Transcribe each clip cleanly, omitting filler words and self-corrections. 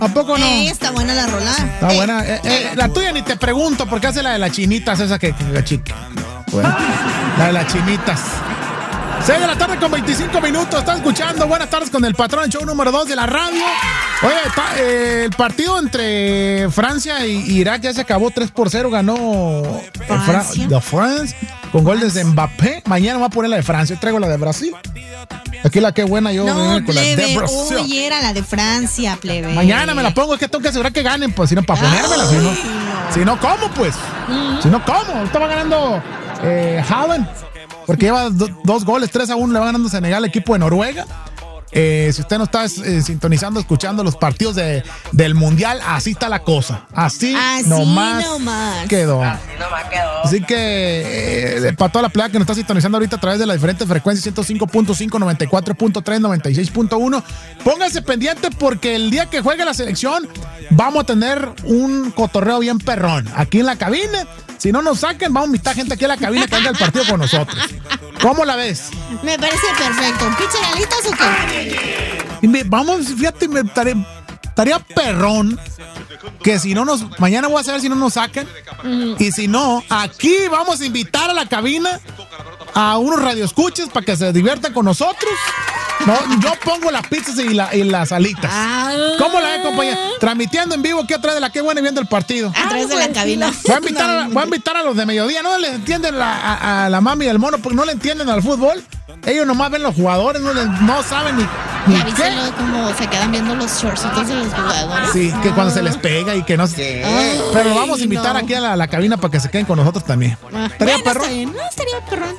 ¿A poco no? Está buena la rola. Está buena. La tuya ni te pregunto, porque hace la de las chinitas, esa que chica. Bueno, la de las chinitas. 6 de la tarde con 25 minutos. Están escuchando Buenas tardes con el patrón, el show número 2 de la radio. Oye, el partido entre Francia y Irak ya se acabó 3-0. Ganó France con goles de Mbappé. Mañana voy a poner la de Francia. Yo traigo la de Brasil. Aquí la que buena yo no, con plebe, la de Brasil. Hoy era la de Francia, plebe. Mañana me la pongo, es que tengo que asegurar que ganen, pues, si no, para ponérmela. Si no, ¿cómo, pues? Si no, ¿cómo? Estaba ganando Haaland. Porque lleva 2 goles, 3-1, le va ganando Senegal, el equipo de Noruega. Si usted no está sintonizando, escuchando los partidos del Mundial, así está la cosa. Así nomás quedó. Así que para toda la playa que nos está sintonizando ahorita a través de las diferentes frecuencias, 105.5, 94.3, 96.1, póngase pendiente porque el día que juegue la selección vamos a tener un cotorreo bien perrón aquí en la cabina. Si no nos saquen, vamos a invitar gente aquí a la cabina que venga al partido con nosotros. ¿Cómo la ves? Me parece perfecto. ¿Pizza de alitas o qué? Vamos, fíjate, estaría perrón que si no nos... Mañana voy a saber si no nos sacan. Y si no, aquí vamos a invitar a la cabina a unos radioescuchas para que se diviertan con nosotros. No, yo pongo las pizzas y las alitas. ¿Cómo la ven, compañera? Transmitiendo en vivo aquí atrás de la que buena y viendo el partido. Atrás de la cabina. Voy a invitar a los de mediodía. No le entienden a la mami y al mono porque no le entienden al fútbol. Ellos nomás ven los jugadores, no saben ni ¿Ya viste cómo se quedan viendo los shortcitos de los jugadores? Sí, que cuando se les pega y que no sé. Pero vamos a invitar aquí a la cabina para que se queden con nosotros también. ¿Estaría perrón? Estaría perrón.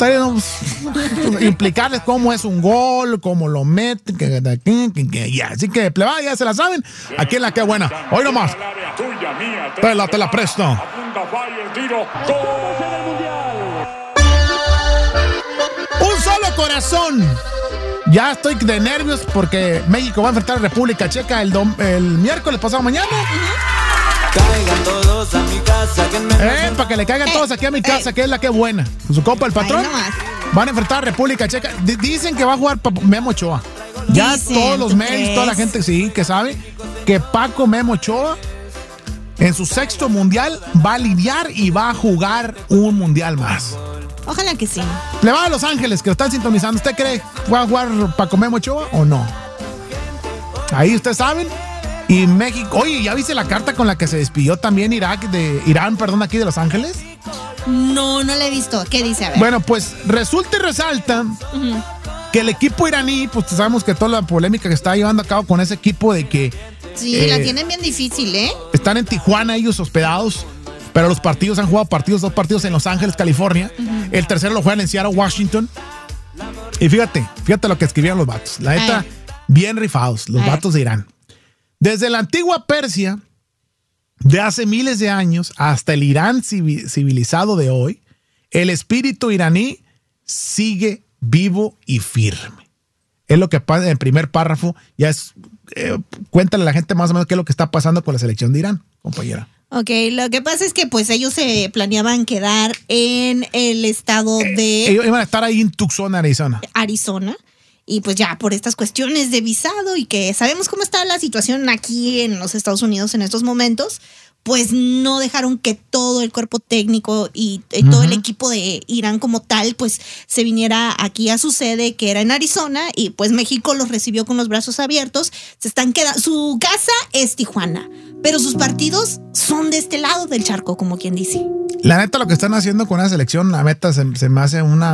Estaría implicarles cómo es un gol, cómo lo meten, así que plebada, ya se la saben. Aquí en la que buena. Hoy nomás. Te la presto. Un solo corazón. Ya estoy de nervios porque México va a enfrentar a República Checa el miércoles pasado mañana. Caigan todos a mi casa. Para que le caigan todos aquí a mi casa, que es la que buena. Con su copa el patrón. Van a enfrentar a República Checa. Dicen que va a jugar Memo Ochoa. Ya todos los medios, toda la gente sí que sabe que Paco Memo Ochoa en su 6º mundial va a lidiar y va a jugar un mundial más. Ojalá que sí. Le va a Los Ángeles, que lo están sintonizando. ¿Usted cree que va a jugar Paco Memo Ochoa o no? Ahí ustedes saben. Y México, oye, ¿ya viste la carta con la que se despidió también Irán, aquí de Los Ángeles? No la he visto. ¿Qué dice? A ver. Bueno, pues resulta y resalta que el equipo iraní, pues sabemos que toda la polémica que está llevando a cabo con ese equipo de que... Sí, la tienen bien difícil, ¿eh? Están en Tijuana ellos hospedados, pero los partidos han jugado 2 partidos en Los Ángeles, California. El tercero lo juegan en Seattle, Washington. Y fíjate lo que escribieron los vatos. La neta, bien rifados, los vatos de Irán. Desde la antigua Persia, de hace miles de años, hasta el Irán civilizado de hoy, el espíritu iraní sigue vivo y firme. Es lo que pasa en el primer párrafo. Ya es, cuéntale a la gente más o menos qué es lo que está pasando con la selección de Irán, compañera. Ok, lo que pasa es que pues ellos se planeaban quedar en el estado de... Ellos iban a estar ahí en Tucson, Arizona. Y pues ya por estas cuestiones de visado y que sabemos cómo está la situación aquí en los Estados Unidos en estos momentos, pues no dejaron que todo el cuerpo técnico y todo el equipo de Irán como tal, pues se viniera aquí a su sede, que era en Arizona, y pues México los recibió con los brazos abiertos. Se están quedando, su casa es Tijuana, pero sus partidos son de este lado del charco, como quien dice. La neta, lo que están haciendo con la selección, la neta, se me hace un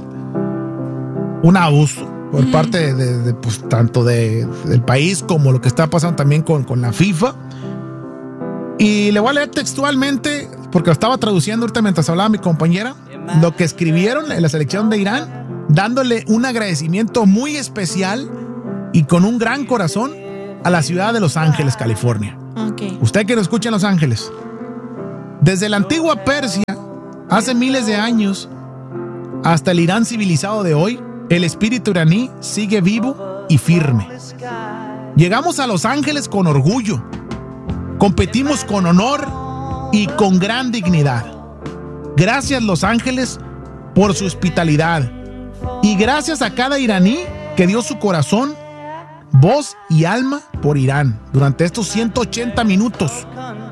abuso por parte de pues, tanto del país como lo que está pasando también con la FIFA. Y le voy a leer textualmente, porque lo estaba traduciendo ahorita mientras hablaba mi compañera, lo que escribieron en la selección de Irán, dándole un agradecimiento muy especial y con un gran corazón a la ciudad de Los Ángeles, California. Okay. Usted que lo escucha en Los Ángeles. Desde la antigua Persia, hace miles de años, hasta el Irán civilizado de hoy, el espíritu iraní sigue vivo y firme. Llegamos a Los Ángeles con orgullo. Competimos con honor y con gran dignidad. Gracias, Los Ángeles, por su hospitalidad. Y gracias a cada iraní que dio su corazón, voz y alma por Irán durante estos 180 minutos.